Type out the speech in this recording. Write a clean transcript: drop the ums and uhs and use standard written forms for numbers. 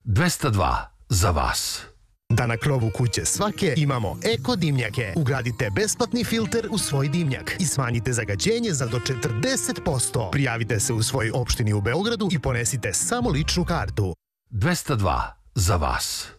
202 za vas. Da na krovu kuće svake imamo eko dimnjake. Ugradite besplatni filter u svoj dimnjak i smanjite zagađenje za do 40%. Prijavite se u svojoj opštini u Beogradu i ponesite samo ličnu kartu. 202 za vas.